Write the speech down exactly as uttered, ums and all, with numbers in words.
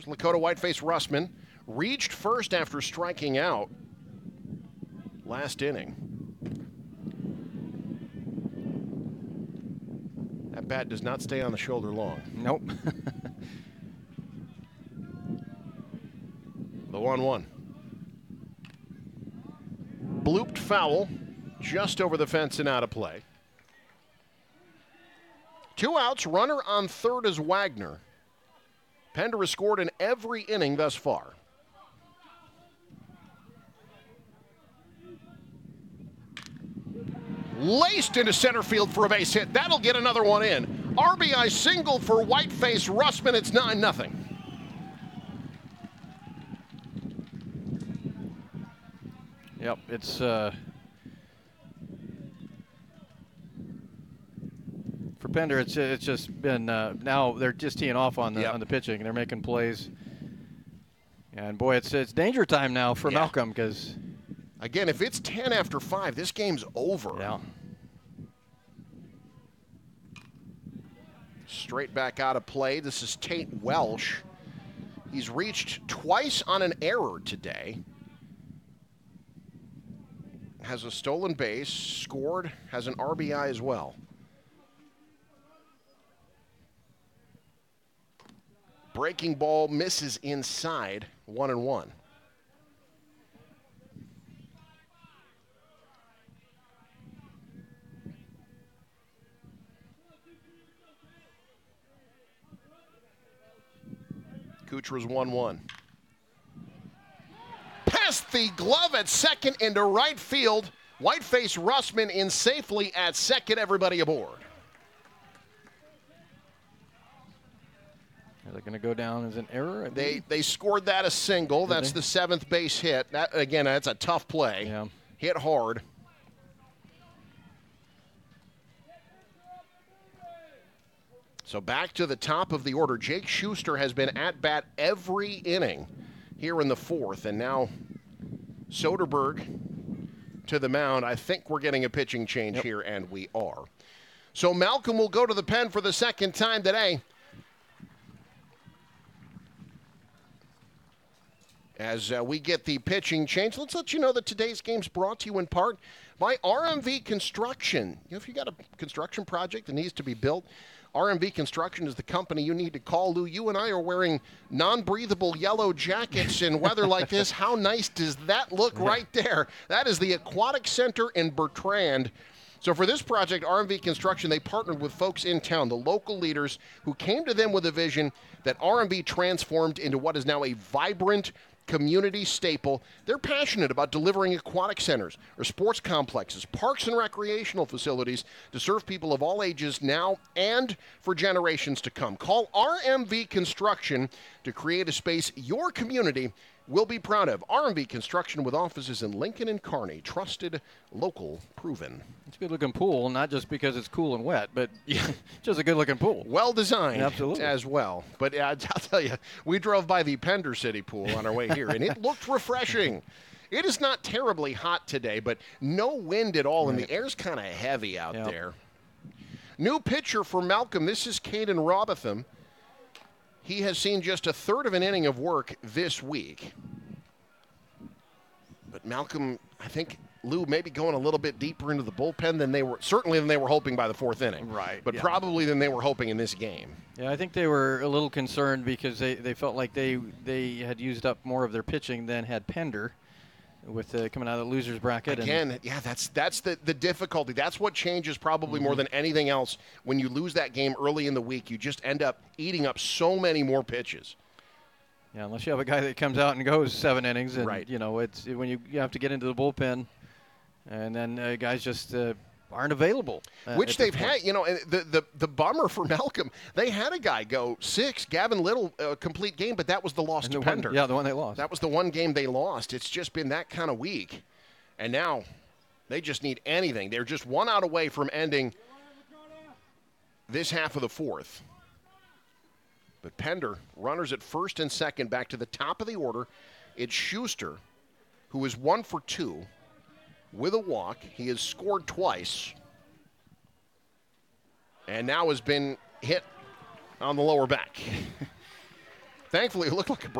Here's Lakota Whiteface Russman. Reached first after striking out last inning. That bat does not stay on the shoulder long. Nope. The one one. Blooped foul just over the fence and out of play. Two outs, runner on third is Wagner. Pender has scored in every inning thus far. Laced into center field for a base hit. That'll get another one in. R B I single for Whiteface Russman. It's nine nothing. Yep, it's uh, for Pender. It's it's just been uh, now they're just teeing off on the yep. on the pitching and they're making plays. And boy, it's it's danger time now for yeah. Malcolm because again, if it's ten after five, this game's over. Yeah. Straight back out of play. This is Tate Welsh. He's reached twice on an error today. Has a stolen base, scored, has an R B I as well. Breaking ball misses inside, one and one. Kuchera's one one. Past the glove at second into right field. Whiteface Russman in safely at second. Everybody aboard. Are they going to go down as an error? They they scored that a single. Did that's they? the seventh base hit. That again, that's a tough play. Yeah. Hit hard. So back to the top of the order. Jake Schuster has been at bat every inning here in the fourth, and now Soderberg to the mound. I think we're getting a pitching change yep. here, and we are. So Malcolm will go to the pen for the second time today. As uh, we get the pitching change, let's let you know that today's game's brought to you in part by R M V Construction. You know, if you got a construction project that needs to be built, R M V Construction is the company you need to call. Lou, you and I are wearing non-breathable yellow jackets in weather like this. How nice does that look right there? That is the Aquatic Center in Bertrand. So for this project, R M V Construction, they partnered with folks in town, the local leaders who came to them with a vision that R M V transformed into what is now a vibrant community staple. They're passionate about delivering aquatic centers or sports complexes, parks and recreational facilities to serve people of all ages now and for generations to come. Call R M V Construction to create a space your community will be proud of. R M V Construction with offices in Lincoln and Kearney. Trusted, local, proven. It's a good-looking pool, not just because it's cool and wet, but just a good-looking pool. Well designed Absolutely. as well. But uh, I'll tell you, we drove by the Pender City pool on our way here, and it looked refreshing. It is not terribly hot today, but no wind at all, right. and the air's kind of heavy out yep. there. New pitcher for Malcolm. This is Caden Robotham. He has seen just a third of an inning of work this week. But Malcolm, I think, Lou, maybe going a little bit deeper into the bullpen than they were, certainly than they were hoping by the fourth inning. Right. But yeah. probably than they were hoping in this game. Yeah, I think they were a little concerned because they, they felt like they they had used up more of their pitching than had Pender with uh, coming out of the loser's bracket. Again, and yeah, that's that's the, the difficulty. That's what changes probably mm-hmm. more than anything else. When you lose that game early in the week, you just end up eating up so many more pitches. Yeah, unless you have a guy that comes out and goes seven innings, and right. you know, it's when you, you have to get into the bullpen, and then uh, guys just uh, aren't available. Uh, Which they've had, you know, the, the the bummer for Malcolm, they had a guy go six, Gavin Little, uh, complete game, but that was the loss and to the Pender. One, yeah, the one they lost. That was the one game they lost. It's just been that kind of week. And now they just need anything. They're just one out away from ending this half of the fourth. But Pender, runners at first and second, back to the top of the order. It's Schuster, who is one for two with a walk. He has scored twice and now has been hit on the lower back. Thankfully, it looked like a